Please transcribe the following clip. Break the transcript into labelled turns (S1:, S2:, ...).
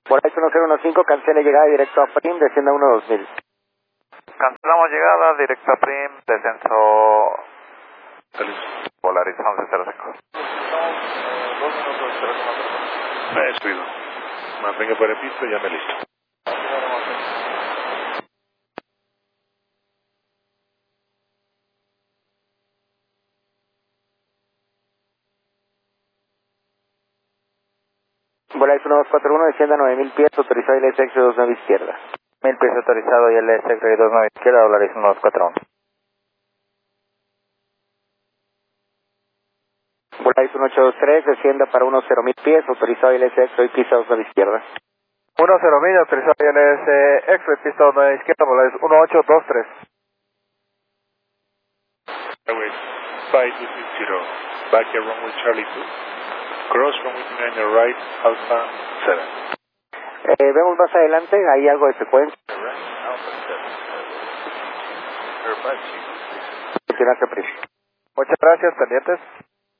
S1: Volaris 1015, cancele llegada directo a Prim, descienda 12000.
S2: Cancelamos llegada, directo a Prim, descenso Volaris 1105.
S3: Me despido. Mantenga por el piso y llame listo.
S1: Volaris 1241, descienda 9000 pies, autorizado ILS 29 izquierda.
S2: 1000 pies autorizado y ILS 29 izquierda, Volaris 1241.
S1: Volaris 1823, descienda para 10.000 pies, autorizado ILS y pista 29 izquierda.
S2: 10.000, autorizado ILS X-Ray, pista 29 izquierda, Volaris 1823.
S3: Airways 5260, back at runway Charlie 2. Cross runway 29 right, Alpha 7.
S1: Vemos más adelante, hay algo de secuencia. Continuarse Prim.
S2: Muchas gracias, pendientes.